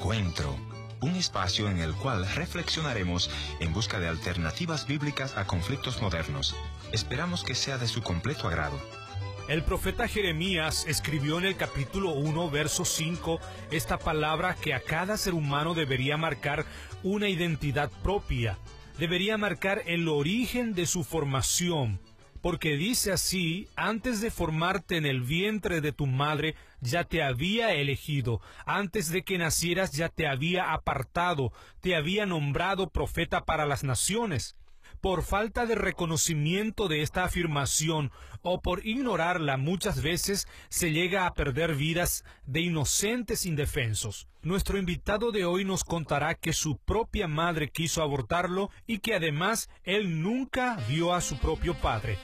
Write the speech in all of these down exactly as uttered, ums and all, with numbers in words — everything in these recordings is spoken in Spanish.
Encuentro, un espacio en el cual reflexionaremos en busca de alternativas bíblicas a conflictos modernos. Esperamos que sea de su completo agrado. El profeta Jeremías escribió en el capítulo uno, verso cinco, esta palabra que a cada ser humano debería marcar una identidad propia, debería marcar el origen de su formación, porque dice así: antes de formarte en el vientre de tu madre, ya te había elegido, antes de que nacieras ya te había apartado, te había nombrado profeta para las naciones. Por falta de reconocimiento de esta afirmación o por ignorarla, muchas veces se llega a perder vidas de inocentes indefensos. Nuestro invitado de hoy nos contará que su propia madre quiso abortarlo y que además él nunca vio a su propio padre.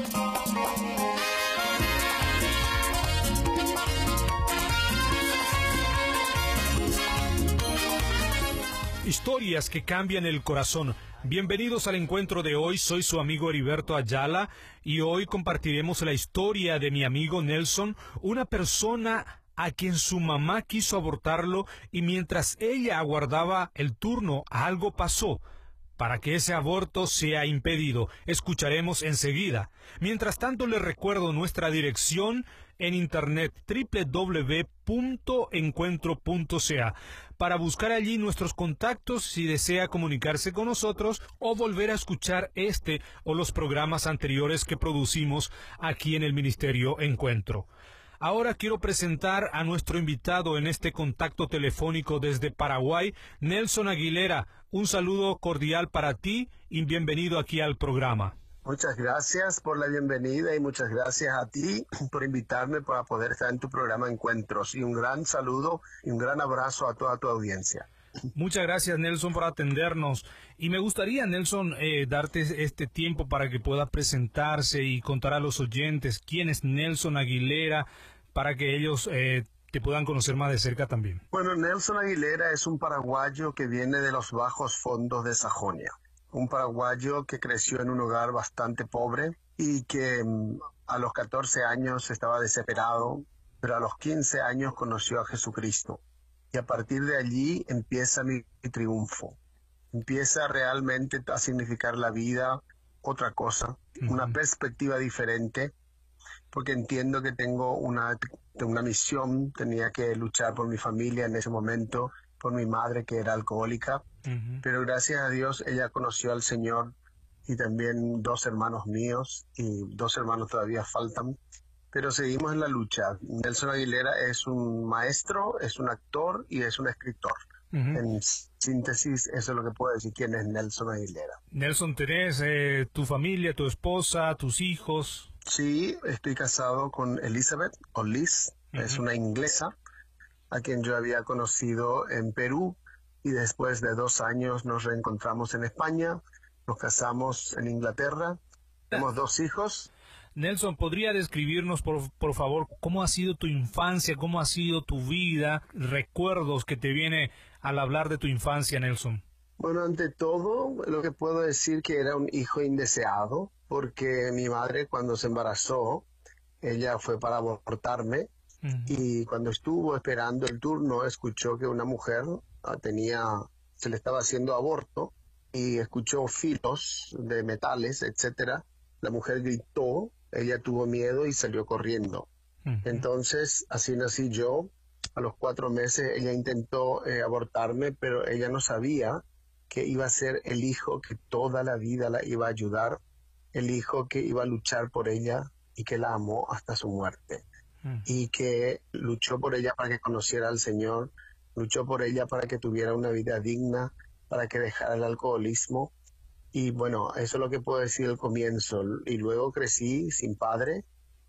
Historias que cambian el corazón. Bienvenidos al encuentro de hoy. Soy su amigo Heriberto Ayala y hoy compartiremos la historia de mi amigo Nelson, una persona a quien su mamá quiso abortarlo y mientras ella aguardaba el turno, algo pasó para que ese aborto sea impedido. Escucharemos enseguida. Mientras tanto, les recuerdo nuestra dirección en internet, doble u doble u doble u punto encuentro punto c a, para buscar allí nuestros contactos si desea comunicarse con nosotros o volver a escuchar este o los programas anteriores que producimos aquí en el Ministerio Encuentro. Ahora quiero presentar a nuestro invitado en este contacto telefónico desde Paraguay, Nelson Aguilera. Un saludo cordial para ti y bienvenido aquí al programa. Muchas gracias por la bienvenida y muchas gracias a ti por invitarme para poder estar en tu programa Encuentros. Y un gran saludo y un gran abrazo a toda tu audiencia. Muchas gracias, Nelson, por atendernos. Y me gustaría, Nelson, eh, darte este tiempo para que pueda presentarse y contar a los oyentes quién es Nelson Aguilera, para que ellos eh, te puedan conocer más de cerca también. Bueno, Nelson Aguilera es un paraguayo que viene de los bajos fondos de Sajonia. Un paraguayo que creció en un hogar bastante pobre y que mm, a los catorce años estaba desesperado, pero a los quince años conoció a Jesucristo. Y a partir de allí empieza mi, mi triunfo. Empieza realmente a significar la vida otra cosa, uh-huh. Una perspectiva diferente, porque entiendo que tengo una, una misión. Tenía que luchar por mi familia en ese momento, por mi madre que era alcohólica, uh-huh. Pero gracias a Dios ella conoció al Señor y también dos hermanos míos y dos hermanos todavía faltan. Pero seguimos en la lucha. Nelson Aguilera es un maestro, es un actor y es un escritor. Uh-huh. En síntesis, eso es lo que puedo decir quién es Nelson Aguilera. Nelson, ¿tenés eh, tu familia, tu esposa, tus hijos? Sí, estoy casado con Elizabeth, o Liz, uh-huh. Es una inglesa a quien yo había conocido en Perú y después de dos años nos reencontramos en España, nos casamos en Inglaterra, tenemos dos hijos. Nelson, ¿podría describirnos, por, por favor, cómo ha sido tu infancia, cómo ha sido tu vida, recuerdos que te viene al hablar de tu infancia, Nelson? Bueno, ante todo, lo que puedo decir que era un hijo indeseado, porque mi madre cuando se embarazó, ella fue para abortarme, uh-huh. Y cuando estuvo esperando el turno, escuchó que una mujer tenía, se le estaba haciendo aborto, y escuchó filos de metales, etcétera. La mujer gritó. Ella tuvo miedo y salió corriendo. Uh-huh. Entonces, así nací yo. A los cuatro meses ella intentó eh, abortarme, pero ella no sabía que iba a ser el hijo que toda la vida la iba a ayudar, el hijo que iba a luchar por ella y que la amó hasta su muerte. Uh-huh. Y que luchó por ella para que conociera al Señor, luchó por ella para que tuviera una vida digna, para que dejara el alcoholismo. Y bueno, eso es lo que puedo decir al comienzo. Y luego crecí sin padre,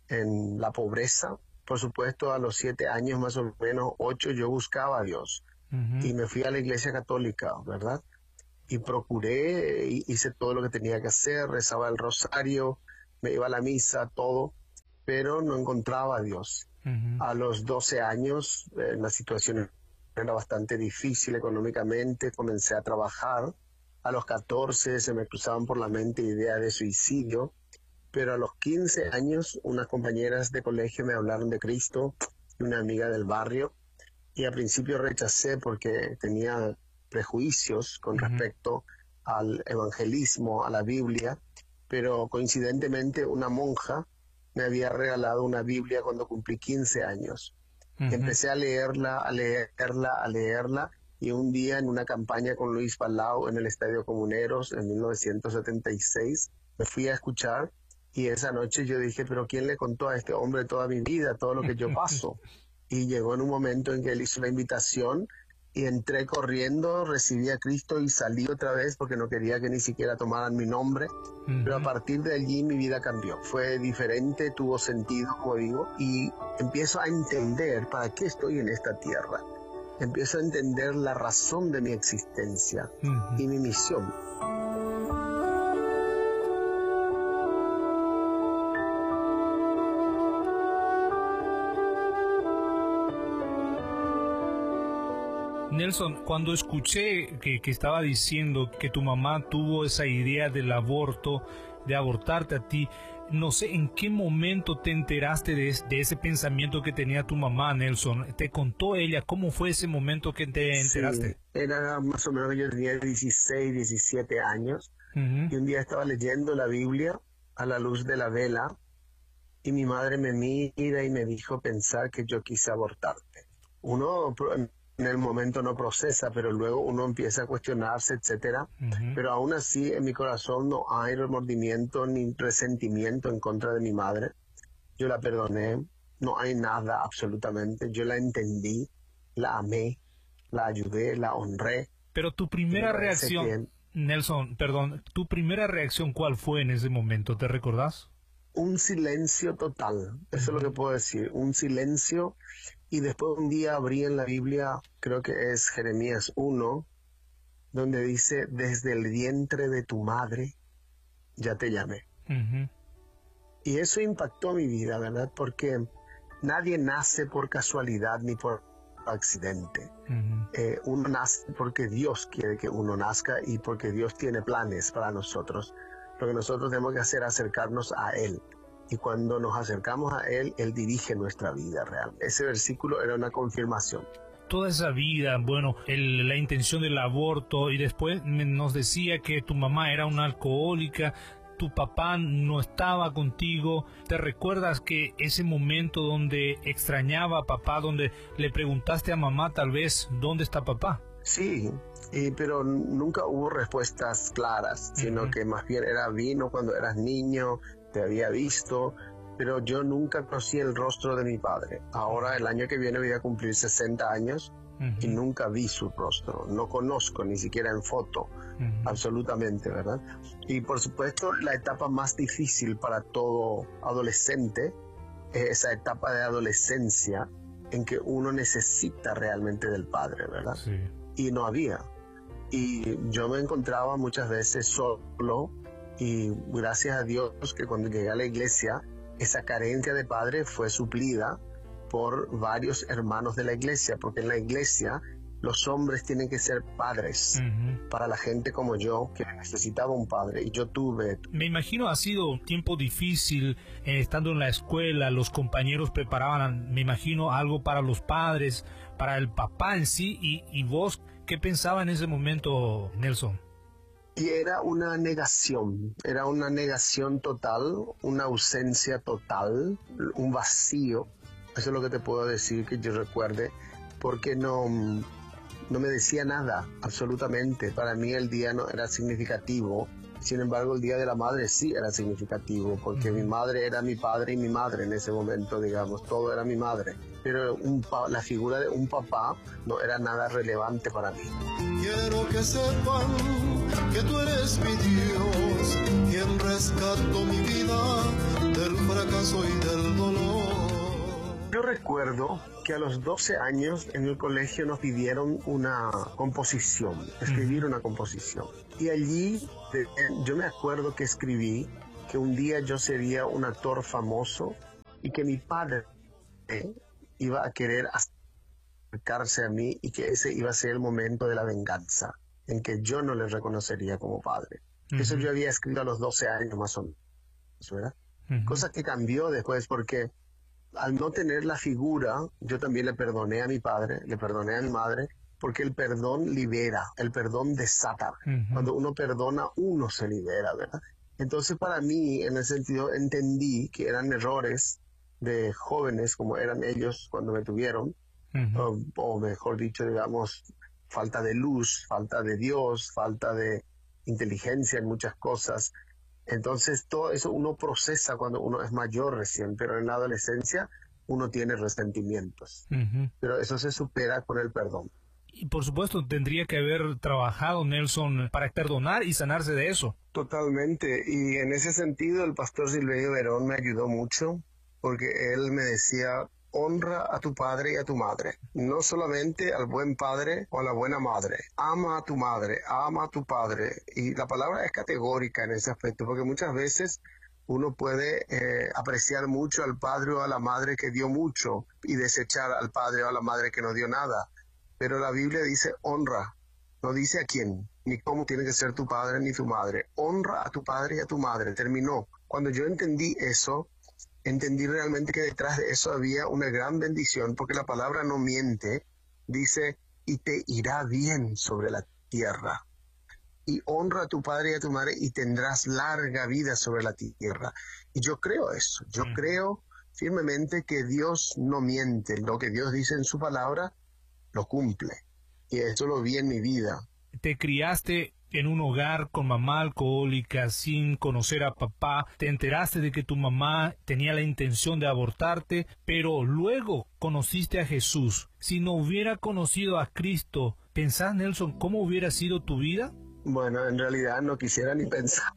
en la pobreza. Por supuesto, a los siete años, más o menos, ocho, yo buscaba a Dios. Uh-huh. Y me fui a la iglesia católica, ¿verdad? Y procuré, hice todo lo que tenía que hacer, rezaba el rosario, me iba a la misa, todo, pero no encontraba a Dios. Uh-huh. A los doce años, eh, la situación era bastante difícil económicamente, comencé a trabajar. A los catorce se me cruzaban por la mente ideas de suicidio, pero a los quince años unas compañeras de colegio me hablaron de Cristo y una amiga del barrio y al principio rechacé porque tenía prejuicios con uh-huh. respecto al evangelismo, a la Biblia, pero coincidentemente una monja me había regalado una Biblia cuando cumplí quince años. Uh-huh. Empecé a leerla, a leerla, a leerla, y un día en una campaña con Luis Palau en el Estadio Comuneros en mil novecientos setenta y seis, me fui a escuchar, y esa noche yo dije, pero ¿quién le contó a este hombre toda mi vida, todo lo que yo paso? Y llegó en un momento en que él hizo la invitación, y entré corriendo, recibí a Cristo y salí otra vez porque no quería que ni siquiera tomaran mi nombre. Uh-huh. Pero a partir de allí mi vida cambió. Fue diferente, tuvo sentido, como digo, y empiezo a entender para qué estoy en esta tierra. Empiezo a entender la razón de mi existencia uh-huh. y mi misión. Nelson, cuando escuché que, que estaba diciendo que tu mamá tuvo esa idea del aborto, de abortarte a ti, no sé en qué momento te enteraste de, de ese pensamiento que tenía tu mamá, Nelson. ¿Te contó ella cómo fue ese momento que te enteraste? Sí, era más o menos, yo tenía dieciséis, diecisiete años, uh-huh. y un día estaba leyendo la Biblia a la luz de la vela, y mi madre me mira y me dijo pensar que yo quise abortarte. Uno en el momento no procesa, pero luego uno empieza a cuestionarse, etcétera. Uh-huh. Pero aún así en mi corazón no hay remordimiento ni resentimiento en contra de mi madre. Yo la perdoné, no hay nada absolutamente. Yo la entendí, la amé, la ayudé, la honré. Pero tu primera reacción, que... Nelson, perdón, tu primera reacción, ¿cuál fue en ese momento? ¿Te recordás? Un silencio total, eso uh-huh. es lo que puedo decir, un silencio. Y después un día abrí en la Biblia, creo que es Jeremías uno, donde dice, desde el vientre de tu madre ya te llamé. Uh-huh. Y eso impactó mi vida, ¿verdad? Porque nadie nace por casualidad ni por accidente. Uh-huh. Eh, uno nace porque Dios quiere que uno nazca y porque Dios tiene planes para nosotros. Lo que nosotros tenemos que hacer es acercarnos a Él. Y cuando nos acercamos a Él, Él dirige nuestra vida real. Ese versículo era una confirmación. Toda esa vida, bueno, el, la intención del aborto, y después nos decía que tu mamá era una alcohólica, tu papá no estaba contigo. ¿Te recuerdas que ese momento donde extrañaba a papá, donde le preguntaste a mamá tal vez, ¿dónde está papá? Sí, y, pero nunca hubo respuestas claras, sino uh-huh. que más bien era vino cuando eras niño, te había visto, pero yo nunca conocí el rostro de mi padre. Ahora el año que viene voy a cumplir sesenta años uh-huh. y nunca vi su rostro, no conozco ni siquiera en foto, uh-huh. absolutamente, ¿verdad? Y por supuesto la etapa más difícil para todo adolescente es esa etapa de adolescencia en que uno necesita realmente del padre, ¿verdad? Sí. Y no había. Y yo me encontraba muchas veces solo. Y gracias a Dios que cuando llegué a la iglesia, esa carencia de padre fue suplida por varios hermanos de la iglesia, porque en la iglesia los hombres tienen que ser padres uh-huh. para la gente como yo, que necesitaba un padre, y yo tuve. Me imagino ha sido un tiempo difícil, eh, estando en la escuela, los compañeros preparaban, me imagino, algo para los padres, para el papá en sí, y, y vos, ¿qué pensaba en ese momento, Nelson? Y era una negación, era una negación total, una ausencia total, un vacío. Eso es lo que te puedo decir que yo recuerde, porque no, no me decía nada, absolutamente. Para mí el día no era significativo. Sin embargo, el Día de la Madre sí era significativo, porque mi madre era mi padre y mi madre en ese momento, digamos, todo era mi madre. Pero un pa- la figura de un papá no era nada relevante para mí. Quiero que sepan que tú eres mi Dios, quien rescató mi vida del fracaso y del dolor. Yo recuerdo que a los doce años en el colegio nos pidieron una composición, escribir una composición. Y allí de, yo me acuerdo que escribí que un día yo sería un actor famoso y que mi padre iba a querer acercarse a mí y que ese iba a ser el momento de la venganza, en que yo no le reconocería como padre. Uh-huh. Eso yo había escrito a los doce años más o menos, ¿verdad? Uh-huh. Cosa que cambió después porque al no tener la figura, yo también le perdoné a mi padre, le perdoné a mi madre, porque el perdón libera, el perdón desata. Uh-huh. Cuando uno perdona, uno se libera, ¿verdad? Entonces, para mí, en ese sentido, entendí que eran errores de jóvenes, como eran ellos cuando me tuvieron, uh-huh. o, o mejor dicho, digamos, falta de luz, falta de Dios, falta de inteligencia en muchas cosas. Entonces, todo eso uno procesa cuando uno es mayor recién, pero en la adolescencia uno tiene resentimientos. Uh-huh. Pero eso se supera con el perdón. Y por supuesto tendría que haber trabajado Nelson para perdonar y sanarse de eso. Totalmente, y en ese sentido el pastor Silverio Verón me ayudó mucho, porque él me decía, honra a tu padre y a tu madre, no solamente al buen padre o a la buena madre, ama a tu madre, ama a tu padre, y la palabra es categórica en ese aspecto, porque muchas veces uno puede eh, apreciar mucho al padre o a la madre que dio mucho y desechar al padre o a la madre que no dio nada. Pero la Biblia dice honra, no dice a quién, ni cómo tiene que ser tu padre ni tu madre. Honra a tu padre y a tu madre, terminó. Cuando yo entendí eso, entendí realmente que detrás de eso había una gran bendición, porque la palabra no miente, dice, y te irá bien sobre la tierra. Y honra a tu padre y a tu madre y tendrás larga vida sobre la tierra. Y yo creo eso, yo mm. creo firmemente que Dios no miente, lo que Dios dice en su palabra, lo cumple, y eso lo vi en mi vida. Te criaste en un hogar con mamá alcohólica, sin conocer a papá, te enteraste de que tu mamá tenía la intención de abortarte, pero luego conociste a Jesús. Si no hubiera conocido a Cristo, ¿pensás, Nelson, cómo hubiera sido tu vida? Bueno, en realidad no quisiera ni pensar,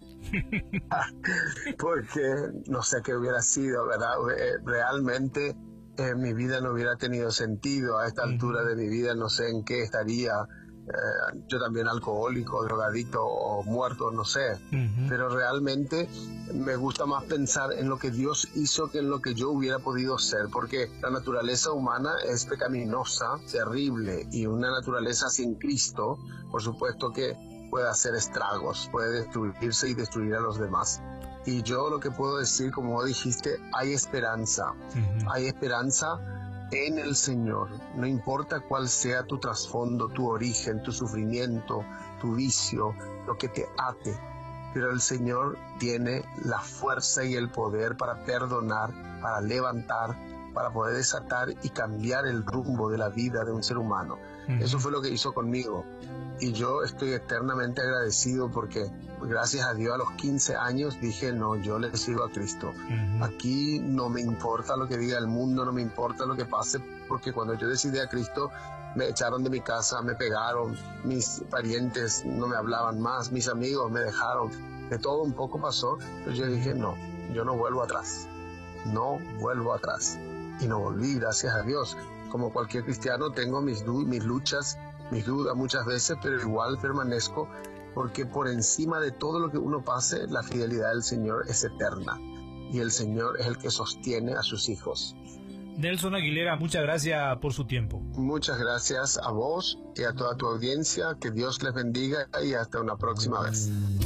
porque no sé qué hubiera sido, ¿verdad? Realmente Eh, mi vida no hubiera tenido sentido. A esta uh-huh. altura de mi vida no sé en qué estaría, eh, yo también alcohólico, drogadicto o muerto, no sé, uh-huh. pero realmente me gusta más pensar en lo que Dios hizo que en lo que yo hubiera podido ser, porque la naturaleza humana es pecaminosa, terrible, y una naturaleza sin Cristo, por supuesto que puede hacer estragos, puede destruirse y destruir a los demás. Y yo lo que puedo decir, como dijiste, hay esperanza. Uh-huh. Hay esperanza en el Señor. No importa cuál sea tu trasfondo, tu origen, tu sufrimiento, tu vicio, lo que te ate. Pero el Señor tiene la fuerza y el poder para perdonar, para levantar, para poder desatar y cambiar el rumbo de la vida de un ser humano. Uh-huh. Eso fue lo que hizo conmigo. Y yo estoy eternamente agradecido porque, gracias a Dios, a los quince años dije, no, yo le sigo a Cristo. Uh-huh. Aquí no me importa lo que diga el mundo, no me importa lo que pase, porque cuando yo decidí a Cristo, me echaron de mi casa, me pegaron, mis parientes no me hablaban más, mis amigos me dejaron, de todo un poco pasó, pero yo dije, no, yo no vuelvo atrás, no vuelvo atrás. Y no volví, gracias a Dios. Como cualquier cristiano tengo mis, du- mis luchas, mis dudas muchas veces, pero igual permanezco, porque por encima de todo lo que uno pase, la fidelidad del Señor es eterna, y el Señor es el que sostiene a sus hijos. Nelson Aguilera, muchas gracias por su tiempo. Muchas gracias a vos y a toda tu audiencia, que Dios les bendiga y hasta una próxima vez.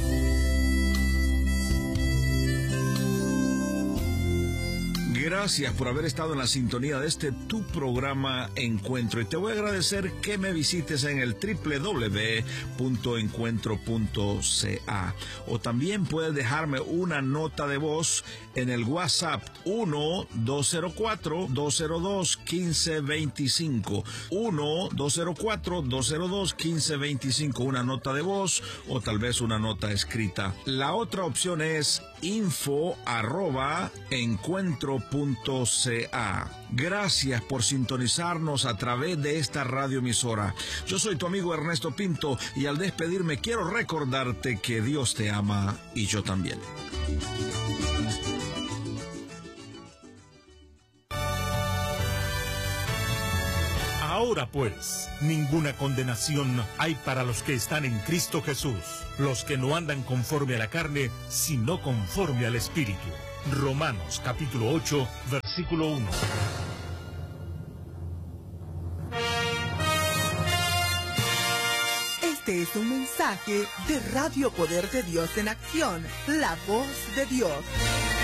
Gracias por haber estado en la sintonía de este tu programa Encuentro, y te voy a agradecer que me visites en el doble u doble u doble u punto encuentro punto c a, o también puedes dejarme una nota de voz en el WhatsApp uno dos cero cuatro dos cero dos uno cinco dos cinco, uno dos cero cuatro dos cero dos uno cinco dos cinco, una nota de voz o tal vez una nota escrita. La otra opción es info arroba encuentro punto c a. Gracias por sintonizarnos a través de esta radioemisora. Yo soy tu amigo Ernesto Pinto, y al despedirme quiero recordarte que Dios te ama y yo también. Ahora pues, ninguna condenación hay para los que están en Cristo Jesús, los que no andan conforme a la carne, sino conforme al Espíritu. Romanos capítulo ocho, versículo uno. Este es un mensaje de Radio Poder de Dios en Acción, la voz de Dios.